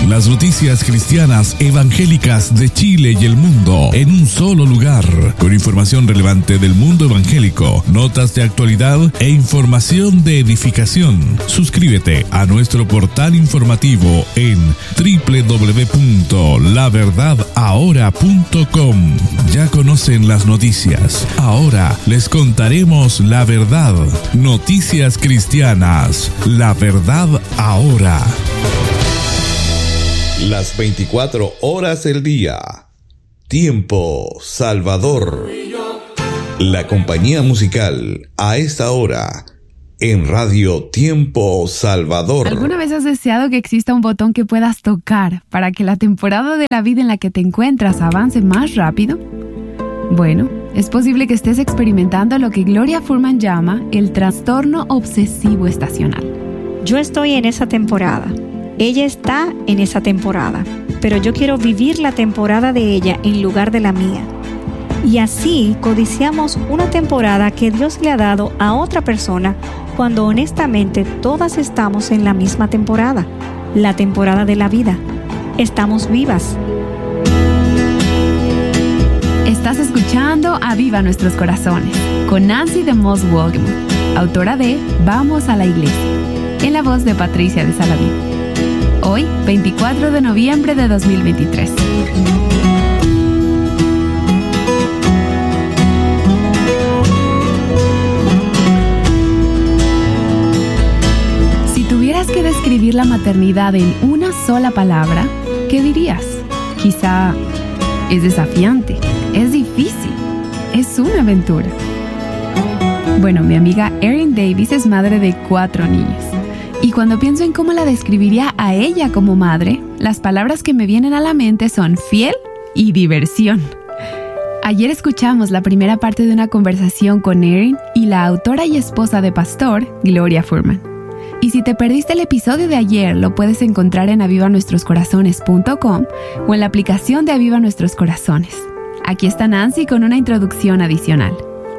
Las noticias cristianas evangélicas de Chile y el mundo en un solo lugar, con información relevante del mundo evangélico, notas de actualidad e información de edificación. Suscríbete a nuestro portal informativo en www.laverdadahora.com. Ya conocen las noticias. Ahora les contaremos la verdad. Noticias cristianas. La verdad ahora. Las 24 horas del día. Tiempo Salvador. La compañía musical a esta hora en Radio Tiempo Salvador. ¿Alguna vez has deseado que exista un botón que puedas tocar para que la temporada de la vida en la que te encuentras avance más rápido? Bueno, es posible que estés experimentando lo que Gloria Furman llama el trastorno obsesivo estacional. Yo estoy en esa temporada. Ella está en esa temporada, pero yo quiero vivir la temporada de ella en lugar de la mía. Y así codiciamos una temporada que Dios le ha dado a otra persona cuando honestamente todas estamos en la misma temporada, la temporada de la vida. Estamos vivas. Estás escuchando Aviva Nuestros Corazones con Nancy DeMoss Wolgemuth, autora de Vamos a la Iglesia, en la voz de Patricia de Saladín. Hoy, 24 de noviembre de 2023. Si tuvieras que describir la maternidad en una sola palabra, ¿qué dirías? Quizá es desafiante, es difícil, es una aventura. Bueno, mi amiga Erin Davis es madre de 4 niños. Y cuando pienso en cómo la describiría a ella como madre, las palabras que me vienen a la mente son fiel y diversión. Ayer escuchamos la primera parte de una conversación con Erin y la autora y esposa de pastor, Gloria Furman. Y si te perdiste el episodio de ayer, lo puedes encontrar en avivanuestroscorazones.com o en la aplicación de Aviva Nuestros Corazones. Aquí está Nancy con una introducción adicional.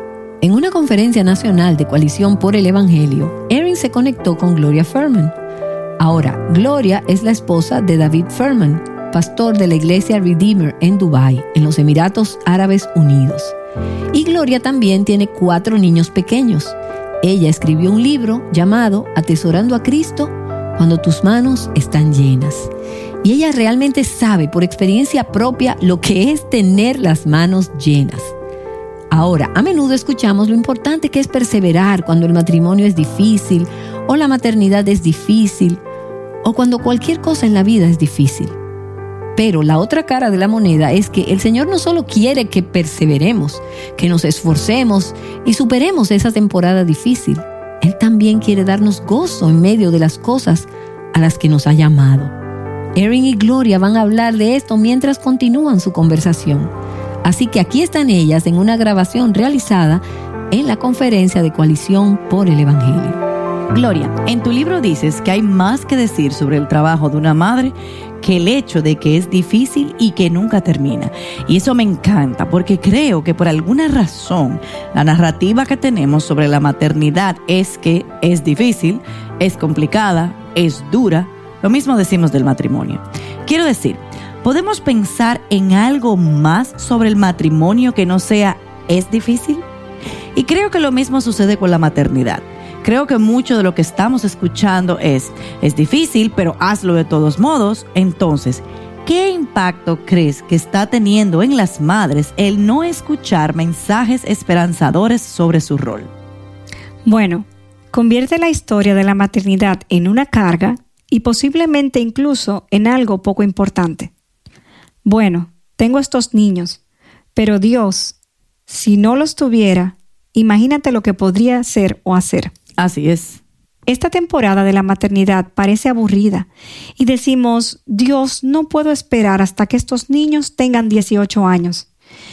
En una conferencia nacional de Coalición por el Evangelio, Erin se conectó con Gloria Furman. Ahora, Gloria es la esposa de David Furman, pastor de la iglesia Redeemer en Dubái, en los Emiratos Árabes Unidos. Y Gloria también tiene 4 niños pequeños. Ella escribió un libro llamado Atesorando a Cristo cuando tus manos están llenas. Y ella realmente sabe por experiencia propia lo que es tener las manos llenas. Ahora, a menudo escuchamos lo importante que es perseverar cuando el matrimonio es difícil, o la maternidad es difícil, o cuando cualquier cosa en la vida es difícil. Pero la otra cara de la moneda es que el Señor no solo quiere que perseveremos, que nos esforcemos y superemos esa temporada difícil. Él también quiere darnos gozo en medio de las cosas a las que nos ha llamado. Erin y Gloria van a hablar de esto mientras continúan su conversación. Así que aquí están ellas en una grabación realizada en la conferencia de Coalición por el Evangelio. Gloria, en tu libro dices que hay más que decir sobre el trabajo de una madre que el hecho de que es difícil y que nunca termina. Y eso me encanta porque creo que por alguna razón la narrativa que tenemos sobre la maternidad es que es difícil, es complicada, es dura. Lo mismo decimos del matrimonio. Quiero decir, ¿podemos pensar en algo más sobre el matrimonio que no sea es difícil? Y creo que lo mismo sucede con la maternidad. Creo que mucho de lo que estamos escuchando es difícil, pero hazlo de todos modos. Entonces, ¿qué impacto crees que está teniendo en las madres el no escuchar mensajes esperanzadores sobre su rol? Bueno, convierte la historia de la maternidad en una carga y posiblemente incluso en algo poco importante. Bueno, tengo estos niños, pero Dios, si no los tuviera, imagínate lo que podría ser o hacer. Así es. Esta temporada de la maternidad parece aburrida y decimos, Dios, no puedo esperar hasta que estos niños tengan 18 años.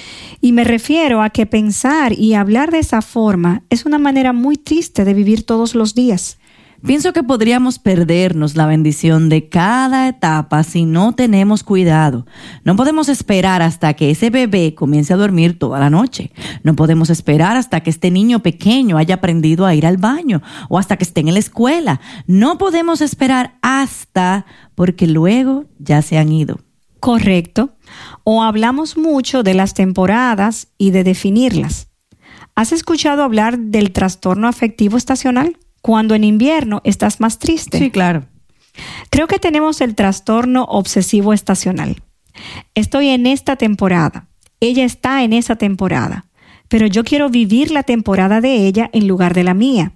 Y me refiero a que pensar y hablar de esa forma es una manera muy triste de vivir todos los días. Pienso que podríamos perdernos la bendición de cada etapa si no tenemos cuidado. No podemos esperar hasta que ese bebé comience a dormir toda la noche. No podemos esperar hasta que este niño pequeño haya aprendido a ir al baño o hasta que esté en la escuela. No podemos esperar hasta, porque luego ya se han ido. Correcto. O hablamos mucho de las temporadas y de definirlas. ¿Has escuchado hablar del trastorno afectivo estacional? Cuando en invierno estás más triste. Sí, claro. Creo que tenemos el trastorno obsesivo estacional. Estoy en esta temporada. Ella está en esa temporada. Pero yo quiero vivir la temporada de ella en lugar de la mía.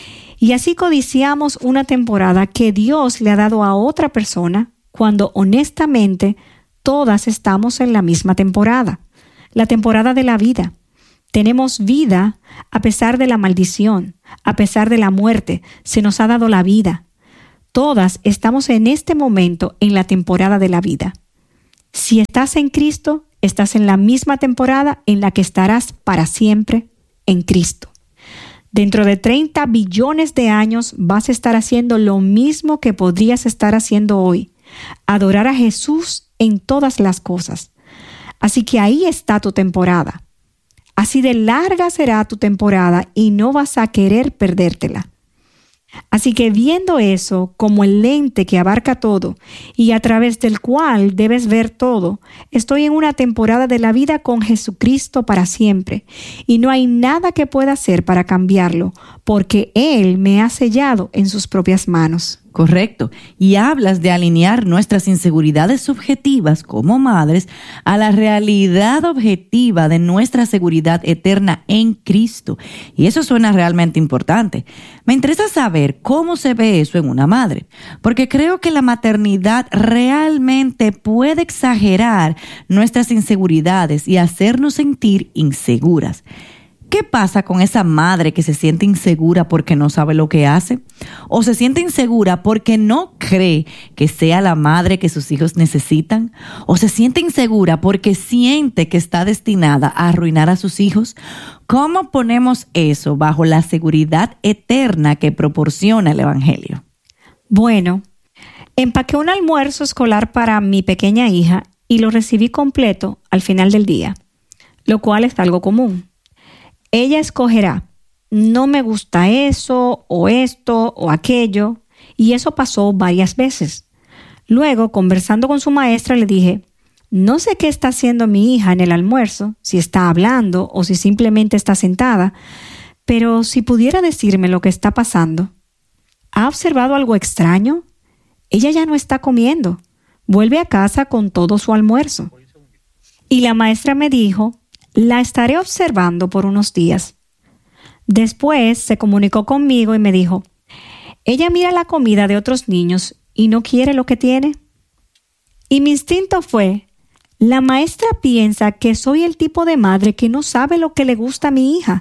Y así codiciamos una temporada que Dios le ha dado a otra persona cuando honestamente todas estamos en la misma temporada. La temporada de la vida. Tenemos vida a pesar de la maldición, a pesar de la muerte. Se nos ha dado la vida. Todas estamos en este momento en la temporada de la vida. Si estás en Cristo, estás en la misma temporada en la que estarás para siempre en Cristo. Dentro de 30 billones de años vas a estar haciendo lo mismo que podrías estar haciendo hoy. Adorar a Jesús en todas las cosas. Así que ahí está tu temporada. Así de larga será tu temporada y no vas a querer perdértela. Así que viendo eso como el lente que abarca todo y a través del cual debes ver todo, estoy en una temporada de la vida con Jesucristo para siempre y no hay nada que pueda hacer para cambiarlo porque Él me ha sellado en sus propias manos. Correcto. Y hablas de alinear nuestras inseguridades subjetivas como madres a la realidad objetiva de nuestra seguridad eterna en Cristo. Y eso suena realmente importante. Me interesa saber cómo se ve eso en una madre, porque creo que la maternidad realmente puede exagerar nuestras inseguridades y hacernos sentir inseguras. ¿Qué pasa con esa madre que se siente insegura porque no sabe lo que hace? ¿O se siente insegura porque no cree que sea la madre que sus hijos necesitan? ¿O se siente insegura porque siente que está destinada a arruinar a sus hijos? ¿Cómo ponemos eso bajo la seguridad eterna que proporciona el Evangelio? Bueno, empaqué un almuerzo escolar para mi pequeña hija y lo recibí completo al final del día, lo cual es algo común. Ella escogerá, no me gusta eso, o esto, o aquello, y eso pasó varias veces. Luego, conversando con su maestra, le dije, no sé qué está haciendo mi hija en el almuerzo, si está hablando o si simplemente está sentada, pero si pudiera decirme lo que está pasando. ¿Ha observado algo extraño? Ella ya no está comiendo. Vuelve a casa con todo su almuerzo. Y la maestra me dijo, la estaré observando por unos días. Después se comunicó conmigo y me dijo, ella mira la comida de otros niños y no quiere lo que tiene. Y mi instinto fue, la maestra piensa que soy el tipo de madre que no sabe lo que le gusta a mi hija.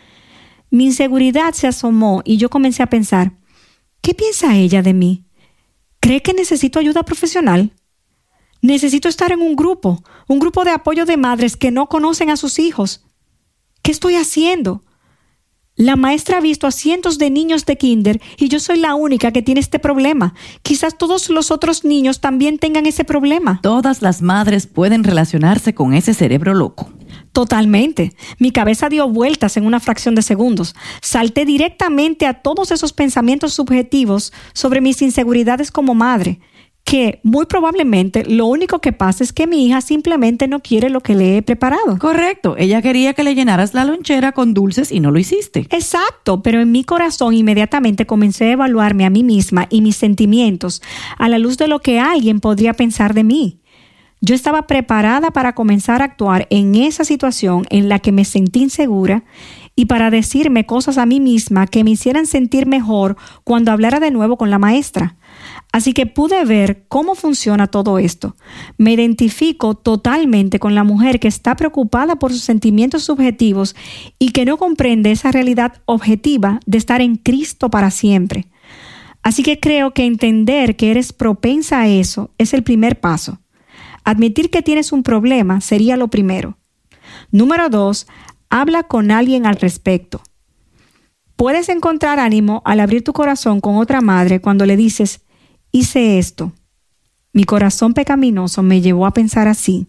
Mi inseguridad se asomó y yo comencé a pensar, ¿qué piensa ella de mí? ¿Cree que necesito ayuda profesional? Necesito estar en un grupo de apoyo de madres que no conocen a sus hijos. ¿Qué estoy haciendo? La maestra ha visto a cientos de niños de kinder y yo soy la única que tiene este problema. Quizás todos los otros niños también tengan ese problema. Todas las madres pueden relacionarse con ese cerebro loco. Totalmente. Mi cabeza dio vueltas en una fracción de segundos. Salté directamente a todos esos pensamientos subjetivos sobre mis inseguridades como madre. Que muy probablemente lo único que pasa es que mi hija simplemente no quiere lo que le he preparado. Correcto, ella quería que le llenaras la lonchera con dulces y no lo hiciste. Exacto, pero en mi corazón inmediatamente comencé a evaluarme a mí misma y mis sentimientos a la luz de lo que alguien podría pensar de mí. Yo estaba preparada para comenzar a actuar en esa situación en la que me sentí insegura y para decirme cosas a mí misma que me hicieran sentir mejor cuando hablara de nuevo con la maestra. Así que pude ver cómo funciona todo esto. Me identifico totalmente con la mujer que está preocupada por sus sentimientos subjetivos y que no comprende esa realidad objetiva de estar en Cristo para siempre. Así que creo que entender que eres propensa a eso es el primer paso. Admitir que tienes un problema sería lo primero. Número 2, habla con alguien al respecto. Puedes encontrar ánimo al abrir tu corazón con otra madre cuando le dices, hice esto. Mi corazón pecaminoso me llevó a pensar así.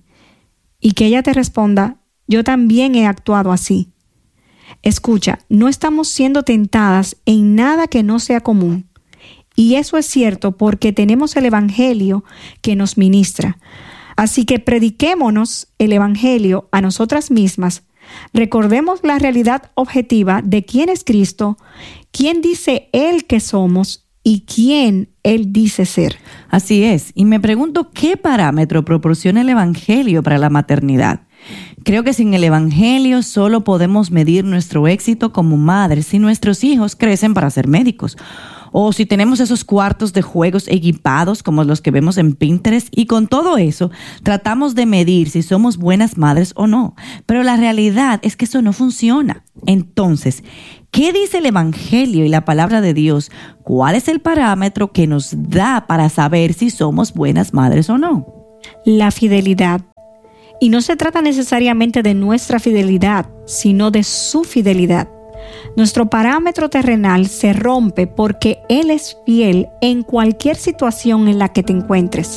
Y que ella te responda, yo también he actuado así. Escucha, no estamos siendo tentadas en nada que no sea común. Y eso es cierto porque tenemos el Evangelio que nos ministra. Así que prediquémonos el Evangelio a nosotras mismas. Recordemos la realidad objetiva de quién es Cristo, quién dice Él que somos y quién Él dice ser. Así es. Y me pregunto, ¿qué parámetro proporciona el Evangelio para la maternidad? Creo que sin el Evangelio solo podemos medir nuestro éxito como madres si nuestros hijos crecen para ser médicos. O si tenemos esos cuartos de juegos equipados como los que vemos en Pinterest, y con todo eso tratamos de medir si somos buenas madres o no. Pero la realidad es que eso no funciona. Entonces, ¿qué dice el Evangelio y la palabra de Dios? ¿Cuál es el parámetro que nos da para saber si somos buenas madres o no? La fidelidad. Y no se trata necesariamente de nuestra fidelidad, sino de su fidelidad. Nuestro parámetro terrenal se rompe porque Él es fiel en cualquier situación en la que te encuentres.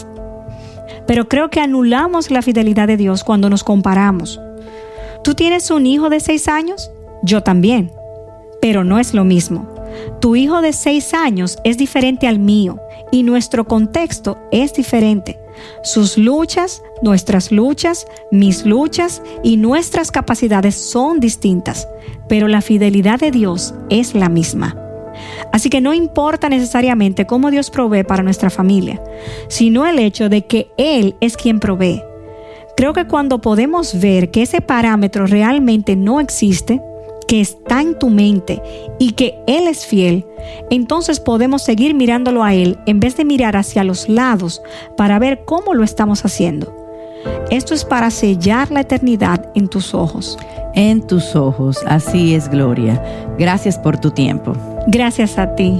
Pero creo que anulamos la fidelidad de Dios cuando nos comparamos. ¿Tú tienes un hijo de 6 años? Yo también. Pero no es lo mismo. Tu hijo de 6 años es diferente al mío y nuestro contexto es diferente. Sus luchas, nuestras luchas, mis luchas y nuestras capacidades son distintas, pero la fidelidad de Dios es la misma. Así que no importa necesariamente cómo Dios provee para nuestra familia, sino el hecho de que Él es quien provee. Creo que cuando podemos ver que ese parámetro realmente no existe, que está en tu mente y que Él es fiel, entonces podemos seguir mirándolo a Él en vez de mirar hacia los lados para ver cómo lo estamos haciendo. Esto es para sellar la eternidad en tus ojos. En tus ojos, así es, Gloria. Gracias por tu tiempo. Gracias a ti.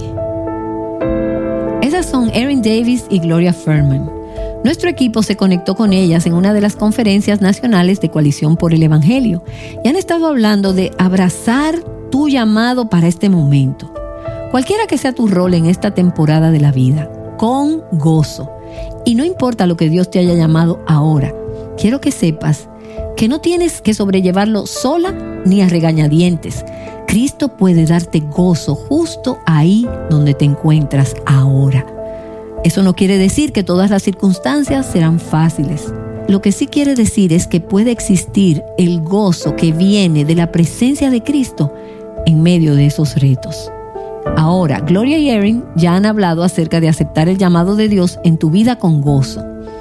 Esas son Erin Davis y Gloria Ferman. Nuestro equipo se conectó con ellas en una de las conferencias nacionales de Coalición por el Evangelio y han estado hablando de abrazar tu llamado para este momento. Cualquiera que sea tu rol en esta temporada de la vida, con gozo. Y no importa lo que Dios te haya llamado ahora, quiero que sepas que no tienes que sobrellevarlo sola ni a regañadientes. Cristo puede darte gozo justo ahí donde te encuentras ahora. Eso no quiere decir que todas las circunstancias serán fáciles. Lo que sí quiere decir es que puede existir el gozo que viene de la presencia de Cristo en medio de esos retos. Ahora, Gloria y Erin ya han hablado acerca de aceptar el llamado de Dios en tu vida con gozo.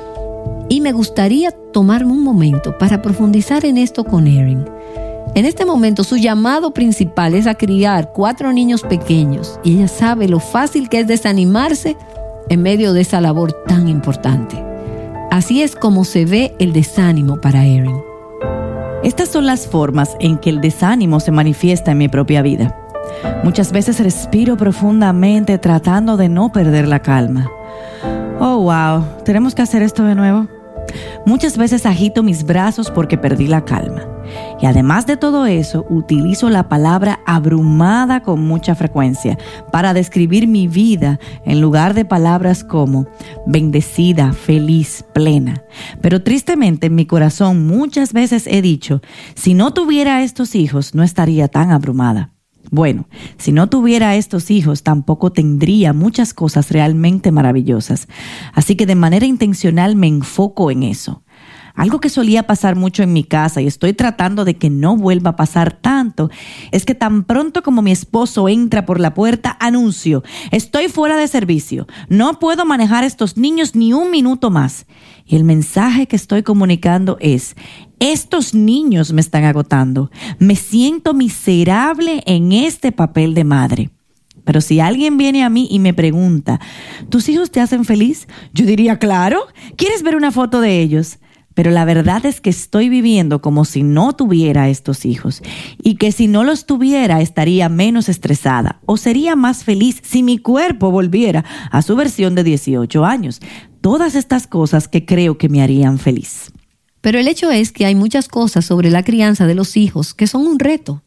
Y me gustaría tomarme un momento para profundizar en esto con Erin. En este momento su llamado principal es a criar 4 niños pequeños y ella sabe lo fácil que es desanimarse en medio de esa labor tan importante. Así es como se ve el desánimo para Erin. Estas son las formas en que el desánimo se manifiesta en mi propia vida. Muchas veces respiro profundamente tratando de no perder la calma. Oh, wow, ¿tenemos que hacer esto de nuevo? Muchas veces agito mis brazos porque perdí la calma. Y además de todo eso, utilizo la palabra abrumada con mucha frecuencia para describir mi vida en lugar de palabras como bendecida, feliz, plena. Pero tristemente en mi corazón muchas veces he dicho, si no tuviera estos hijos no estaría tan abrumada. Bueno, si no tuviera estos hijos, tampoco tendría muchas cosas realmente maravillosas. Así que de manera intencional me enfoco en eso. Algo que solía pasar mucho en mi casa y estoy tratando de que no vuelva a pasar tanto, es que tan pronto como mi esposo entra por la puerta, anuncio, estoy fuera de servicio, no puedo manejar a estos niños ni un minuto más. Y el mensaje que estoy comunicando es, estos niños me están agotando, me siento miserable en este papel de madre. Pero si alguien viene a mí y me pregunta, ¿tus hijos te hacen feliz? Yo diría, claro, ¿quieres ver una foto de ellos? Pero la verdad es que estoy viviendo como si no tuviera estos hijos y que si no los tuviera estaría menos estresada o sería más feliz si mi cuerpo volviera a su versión de 18 años. Todas estas cosas que creo que me harían feliz. Pero el hecho es que hay muchas cosas sobre la crianza de los hijos que son un reto.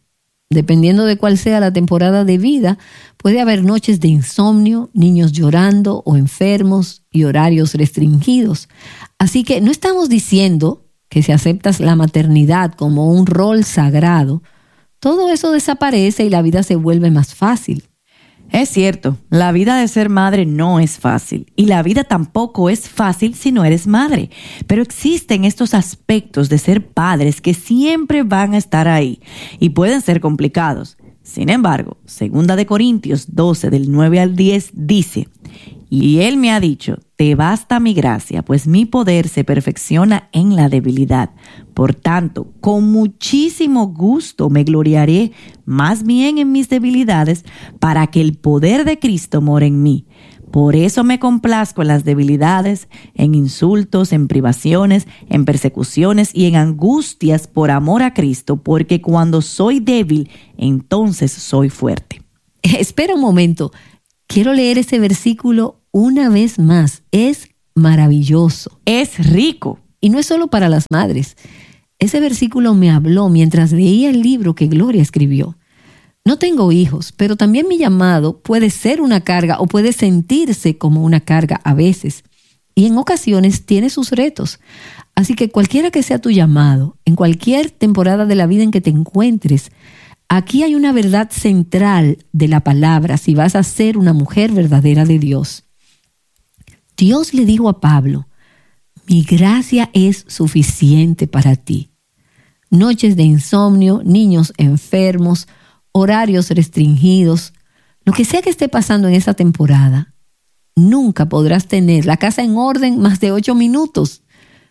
Dependiendo de cuál sea la temporada de vida, puede haber noches de insomnio, niños llorando o enfermos y horarios restringidos. Así que no estamos diciendo que si aceptas la maternidad como un rol sagrado, todo eso desaparece y la vida se vuelve más fácil. Es cierto, la vida de ser madre no es fácil y la vida tampoco es fácil si no eres madre, pero existen estos aspectos de ser padres que siempre van a estar ahí y pueden ser complicados. Sin embargo, 2 Corintios 12 del 9 al 10 dice: y Él me ha dicho, te basta mi gracia, pues mi poder se perfecciona en la debilidad. Por tanto, con muchísimo gusto me gloriaré más bien en mis debilidades, para que el poder de Cristo more en mí. Por eso me complazco en las debilidades, en insultos, en privaciones, en persecuciones y en angustias por amor a Cristo, porque cuando soy débil, entonces soy fuerte. Espera un momento. Quiero leer ese versículo una vez más. Es maravilloso. Es rico. Y no es solo para las madres. Ese versículo me habló mientras leía el libro que Gloria escribió. No tengo hijos, pero también mi llamado puede ser una carga o puede sentirse como una carga a veces. Y en ocasiones tiene sus retos. Así que cualquiera que sea tu llamado, en cualquier temporada de la vida en que te encuentres, aquí hay una verdad central de la palabra si vas a ser una mujer verdadera de Dios. Dios le dijo a Pablo: mi gracia es suficiente para ti. Noches de insomnio, niños enfermos, horarios restringidos, lo que sea que esté pasando en esa temporada, nunca podrás tener la casa en orden más de 8 minutos.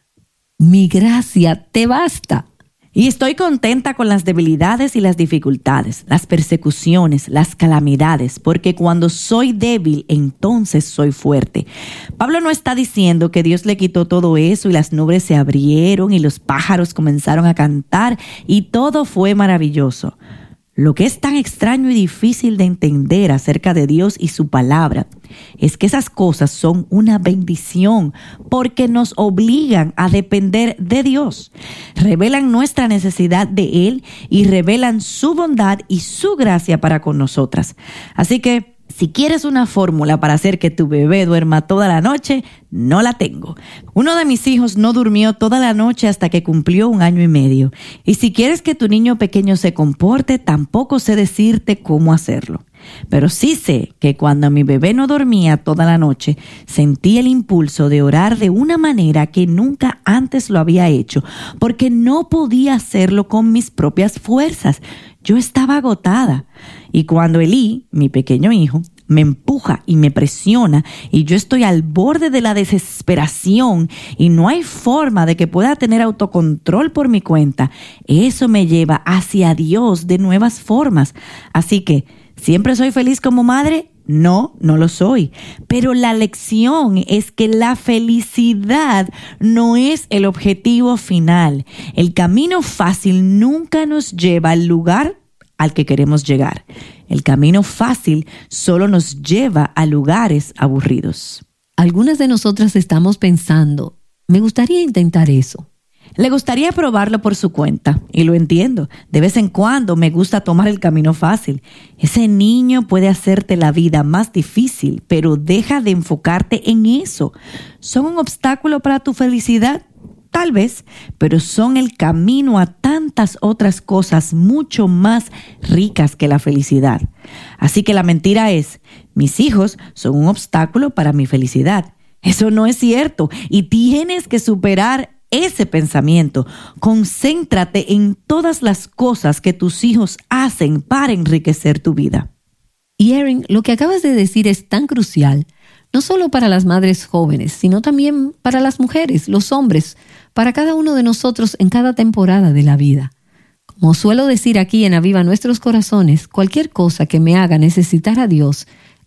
Mi gracia te basta. Y estoy contenta con las debilidades y las dificultades, las persecuciones, las calamidades, porque cuando soy débil, entonces soy fuerte. Pablo no está diciendo que Dios le quitó todo eso y las nubes se abrieron y los pájaros comenzaron a cantar y todo fue maravilloso. Lo que es tan extraño y difícil de entender acerca de Dios y su palabra es que esas cosas son una bendición porque nos obligan a depender de Dios. Revelan nuestra necesidad de Él y revelan su bondad y su gracia para con nosotras. Así que si quieres una fórmula para hacer que tu bebé duerma toda la noche, no la tengo. Uno de mis hijos no durmió toda la noche hasta que cumplió 1 año y medio. Y si quieres que tu niño pequeño se comporte, tampoco sé decirte cómo hacerlo. Pero sí sé que cuando mi bebé no dormía toda la noche, sentí el impulso de orar de una manera que nunca antes lo había hecho, porque no podía hacerlo con mis propias fuerzas. Yo estaba agotada. Y cuando Elí, mi pequeño hijo, me empuja y me presiona y yo estoy al borde de la desesperación y no hay forma de que pueda tener autocontrol por mi cuenta, eso me lleva hacia Dios de nuevas formas. Así que, ¿siempre soy feliz como madre? No, no lo soy. Pero la lección es que la felicidad no es el objetivo final. El camino fácil nunca nos lleva al lugar al que queremos llegar. El camino fácil solo nos lleva a lugares aburridos. Algunas de nosotras estamos pensando, me gustaría intentar eso. Le gustaría probarlo por su cuenta, y lo entiendo. De vez en cuando me gusta tomar el camino fácil. Ese niño puede hacerte la vida más difícil, pero deja de enfocarte en eso. ¿Son un obstáculo para tu felicidad? Tal vez, pero son el camino a tantas otras cosas mucho más ricas que la felicidad. Así que la mentira es, mis hijos son un obstáculo para mi felicidad. Eso no es cierto y tienes que superar ese pensamiento. Concéntrate en todas las cosas que tus hijos hacen para enriquecer tu vida. Y Erin, lo que acabas de decir es tan crucial, no solo para las madres jóvenes, sino también para las mujeres, los hombres, para cada uno de nosotros en cada temporada de la vida. Como suelo decir aquí en Aviva Nuestros Corazones, cualquier cosa que me haga necesitar a Dios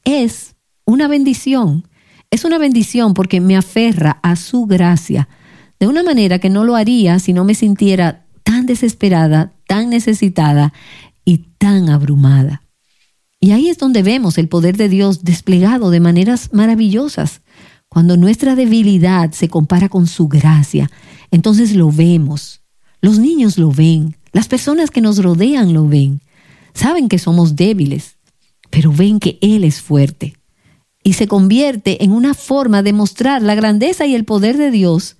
es una bendición. Es una bendición porque me aferra a su gracia, de una manera que no lo haría si no me sintiera tan desesperada, tan necesitada y tan abrumada. Y ahí es donde vemos el poder de Dios desplegado de maneras maravillosas. Cuando nuestra debilidad se compara con su gracia, entonces lo vemos. Los niños lo ven. Las personas que nos rodean lo ven. saben que somos débiles, pero ven que Él es fuerte. Y se convierte en una forma de mostrar la grandeza y el poder de Dios,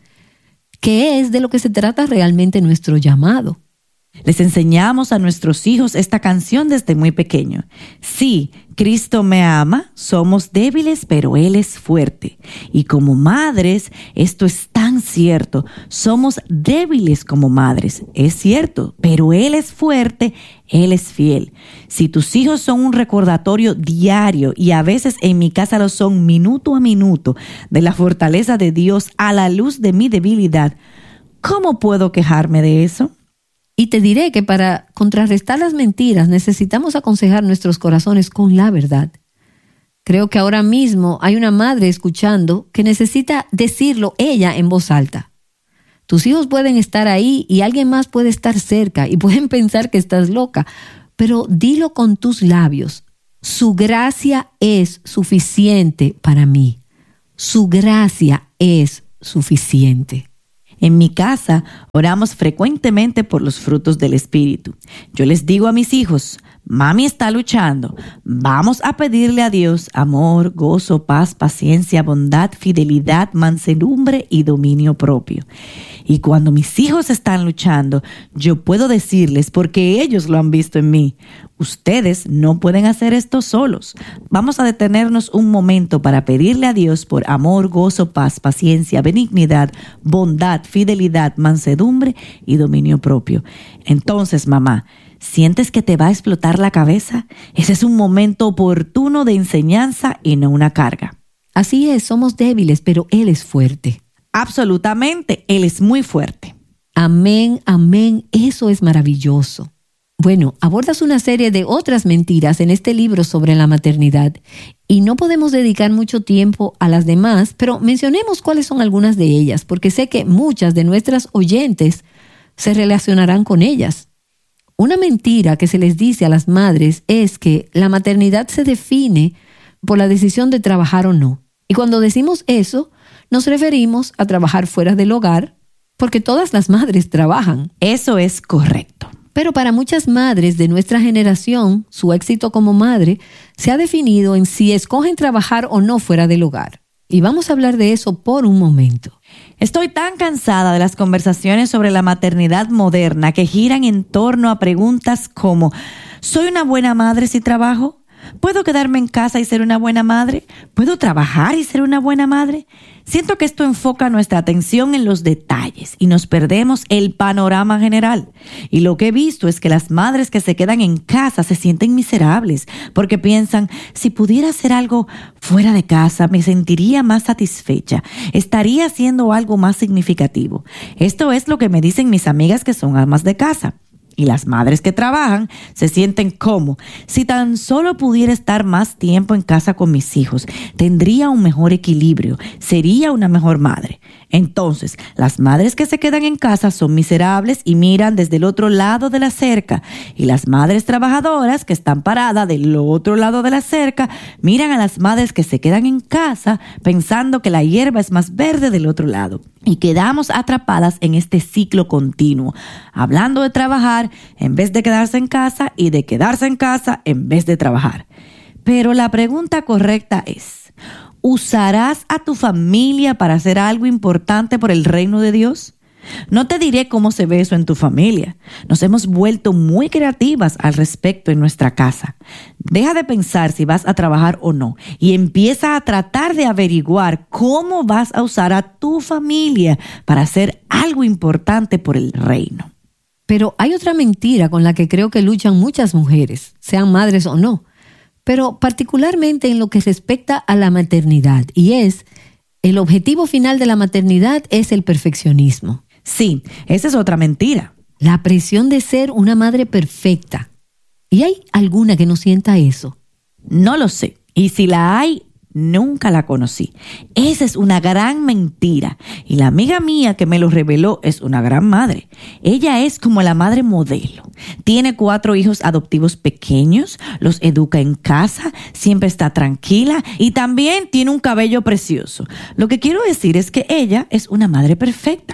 que es de lo que se trata realmente nuestro llamado. Les enseñamos a nuestros hijos esta canción desde muy pequeño. Sí, Cristo me ama, somos débiles, pero Él es fuerte. Y como madres, esto es tan cierto. Somos débiles como madres, es cierto, pero Él es fuerte, Él es fiel. Si tus hijos son un recordatorio diario, y a veces en mi casa lo son minuto a minuto, de la fortaleza de Dios a la luz de mi debilidad, ¿cómo puedo quejarme de eso? Y te diré que para contrarrestar las mentiras necesitamos aconsejar nuestros corazones con la verdad. Creo que ahora mismo hay una madre escuchando que necesita decirlo ella en voz alta. Tus hijos pueden estar ahí y alguien más puede estar cerca y pueden pensar que estás loca, pero dilo con tus labios. Su gracia es suficiente para mí. Su gracia es suficiente. En mi casa oramos frecuentemente por los frutos del Espíritu. Yo les digo a mis hijos, mami está luchando. Vamos a pedirle a Dios amor, gozo, paz, paciencia, bondad, fidelidad, mansedumbre y dominio propio. Y cuando mis hijos están luchando, yo puedo decirles, porque ellos lo han visto en mí, ustedes no pueden hacer esto solos. Vamos a detenernos un momento para pedirle a Dios por amor, gozo, paz, paciencia, benignidad, bondad, fidelidad, mansedumbre y dominio propio. Entonces, mamá, ¿sientes que te va a explotar la cabeza? Ese es un momento oportuno de enseñanza y no una carga. Así es, somos débiles, pero Él es fuerte. Absolutamente, Él es muy fuerte. Amén, amén, eso es maravilloso. Bueno, abordas una serie de otras mentiras en este libro sobre la maternidad y no podemos dedicar mucho tiempo a las demás, pero mencionemos cuáles son algunas de ellas, porque sé que muchas de nuestras oyentes se relacionarán con ellas. Una mentira que se les dice a las madres es que la maternidad se define por la decisión de trabajar o no. Y cuando decimos eso, nos referimos a trabajar fuera del hogar, porque todas las madres trabajan. Eso es correcto. Pero para muchas madres de nuestra generación, su éxito como madre se ha definido en si escogen trabajar o no fuera del hogar. Y vamos a hablar de eso por un momento. Estoy tan cansada de las conversaciones sobre la maternidad moderna que giran en torno a preguntas como ¿soy una buena madre si trabajo? ¿Puedo quedarme en casa y ser una buena madre? ¿Puedo trabajar y ser una buena madre? Siento que esto enfoca nuestra atención en los detalles y nos perdemos el panorama general. Y lo que he visto es que las madres que se quedan en casa se sienten miserables porque piensan, si pudiera hacer algo fuera de casa me sentiría más satisfecha, estaría haciendo algo más significativo. Esto es lo que me dicen mis amigas que son amas de casa. Y las madres que trabajan se sienten como, si tan solo pudiera estar más tiempo en casa con mis hijos, tendría un mejor equilibrio, sería una mejor madre. Entonces, las madres que se quedan en casa son miserables y miran desde el otro lado de la cerca. Y las madres trabajadoras que están paradas del otro lado de la cerca, miran a las madres que se quedan en casa pensando que la hierba es más verde del otro lado. Y quedamos atrapadas en este ciclo continuo, hablando de trabajar en vez de quedarse en casa y de quedarse en casa en vez de trabajar. Pero la pregunta correcta es, ¿usarás a tu familia para hacer algo importante por el reino de Dios? No te diré cómo se ve eso en tu familia. Nos hemos vuelto muy creativas al respecto en nuestra casa. Deja de pensar si vas a trabajar o no y empieza a tratar de averiguar cómo vas a usar a tu familia para hacer algo importante por el reino. Pero hay otra mentira con la que creo que luchan muchas mujeres, sean madres o no, pero particularmente en lo que respecta a la maternidad, y es, el objetivo final de la maternidad es el perfeccionismo. Sí, esa es otra mentira. La presión de ser una madre perfecta. ¿Y hay alguna que no sienta eso? No lo sé. Y si la hay, nunca la conocí. Esa es una gran mentira. Y la amiga mía que me lo reveló es una gran madre. Ella es como la madre modelo. Tiene 4 hijos adoptivos pequeños, los educa en casa, siempre está tranquila y también tiene un cabello precioso. Lo que quiero decir es que ella es una madre perfecta.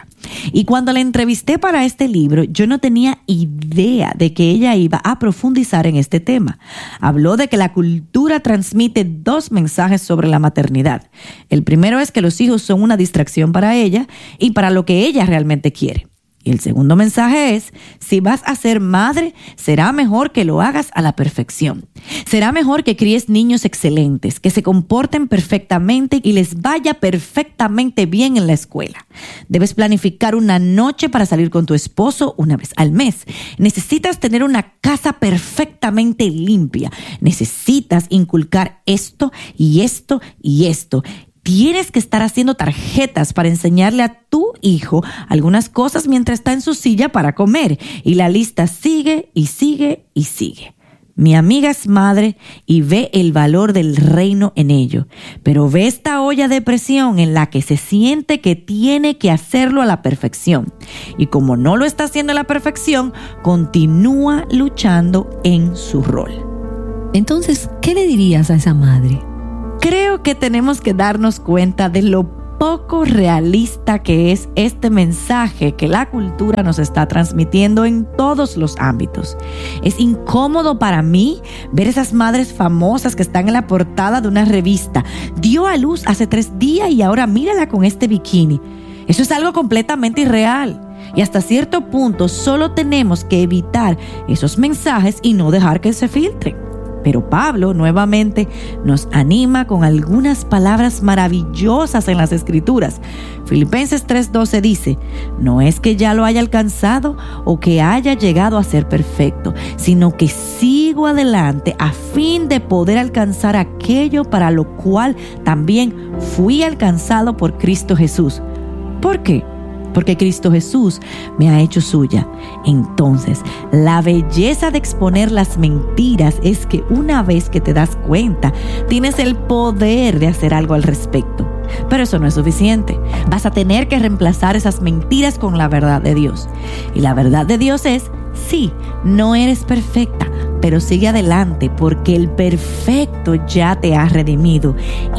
Y cuando la entrevisté para este libro, yo no tenía idea de que ella iba a profundizar en este tema. Habló de que la cultura transmite 2 mensajes sobre la maternidad. El primero es que los hijos son una distracción para ella y para lo que ella realmente quiere. Y el segundo mensaje es, si vas a ser madre, será mejor que lo hagas a la perfección. Será mejor que críes niños excelentes, que se comporten perfectamente y les vaya perfectamente bien en la escuela. Debes planificar una noche para salir con tu esposo una vez al mes. Necesitas tener una casa perfectamente limpia. Necesitas inculcar esto y esto y esto. Tienes que estar haciendo tarjetas para enseñarle a tu hijo algunas cosas mientras está en su silla para comer. Y la lista sigue y sigue y sigue. Mi amiga es madre y ve el valor del reino en ello, pero ve esta olla de presión en la que se siente que tiene que hacerlo a la perfección. Y como no lo está haciendo a la perfección, continúa luchando en su rol. Entonces, ¿qué le dirías a esa madre? Creo que tenemos que darnos cuenta de lo poco realista que es este mensaje que la cultura nos está transmitiendo en todos los ámbitos. Es incómodo para mí ver esas madres famosas que están en la portada de una revista. Dio a luz hace 3 días y ahora mírala con este bikini. Eso es algo completamente irreal. Y hasta cierto punto solo tenemos que evitar esos mensajes y no dejar que se filtren. Pero Pablo nuevamente nos anima con algunas palabras maravillosas en las Escrituras. Filipenses 3:12 dice, no es que ya lo haya alcanzado o que haya llegado a ser perfecto, sino que sigo adelante a fin de poder alcanzar aquello para lo cual también fui alcanzado por Cristo Jesús. ¿Por qué? Porque Cristo Jesús me ha hecho suya. Entonces, la belleza de exponer las mentiras es que una vez que te das cuenta, tienes el poder de hacer algo al respecto. Pero eso no es suficiente. Vas a tener que reemplazar esas mentiras con la verdad de Dios. Y la verdad de Dios es, sí, no eres perfecta, pero sigue adelante porque el perfecto ya te ha redimido.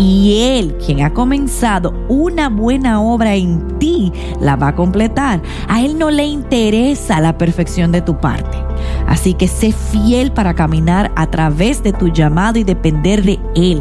Y Él, quien ha comenzado una buena obra en ti, la va a completar. A Él no le interesa la perfección de tu parte. Así que sé fiel para caminar a través de tu llamado y depender de Él.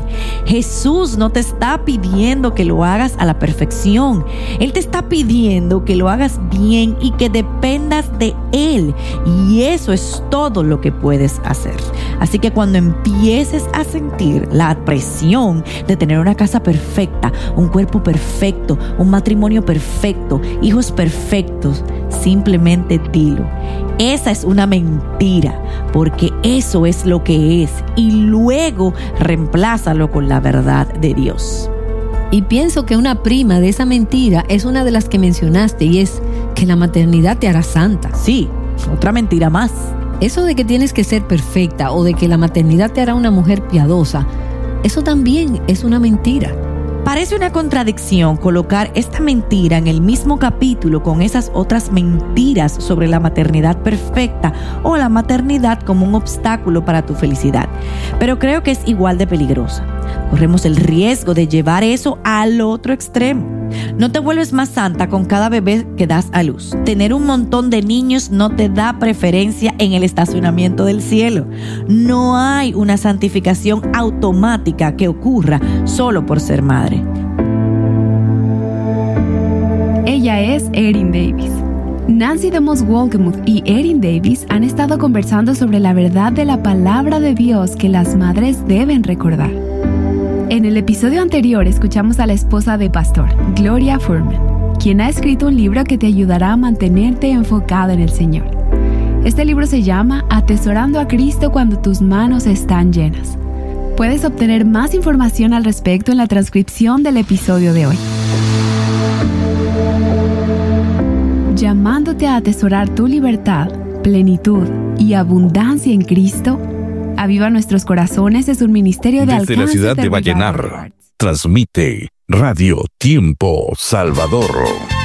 Jesús no te está pidiendo que lo hagas a la perfección. Él te está pidiendo que lo hagas bien y que dependas de Él. Y eso es todo lo que puedes hacer. Así que cuando empieces a sentir la presión de tener una casa perfecta, un cuerpo perfecto, un matrimonio perfecto, hijos perfectos, simplemente dilo. Esa es una mentira, porque eso es lo que es, y luego reemplázalo con la verdad de Dios. Y pienso que una prima de esa mentira es una de las que mencionaste, y es que la maternidad te hará santa. Sí, otra mentira más. Eso de que tienes que ser perfecta o de que la maternidad te hará una mujer piadosa, eso también es una mentira. Parece una contradicción colocar esta mentira en el mismo capítulo con esas otras mentiras sobre la maternidad perfecta o la maternidad como un obstáculo para tu felicidad. Pero creo que es igual de peligrosa. Corremos el riesgo de llevar eso al otro extremo. No te vuelves más santa con cada bebé que das a luz. Tener un montón de niños no te da preferencia en el estacionamiento del cielo. No hay una santificación automática que ocurra solo por ser madre. Ella es Erin Davis. Nancy DeMoss Wolgemuth y Erin Davis han estado conversando sobre la verdad de la palabra de Dios que las madres deben recordar. En el episodio anterior escuchamos a la esposa de pastor, Gloria Furman, quien ha escrito un libro que te ayudará a mantenerte enfocada en el Señor. Este libro se llama Atesorando a Cristo cuando tus manos están llenas. Puedes obtener más información al respecto en la transcripción del episodio de hoy. Llamándote a atesorar tu libertad, plenitud y abundancia en Cristo, Aviva Nuestros Corazones es un ministerio de alcance. Desde la ciudad de Vallenar, transmite Radio Tiempo Salvador.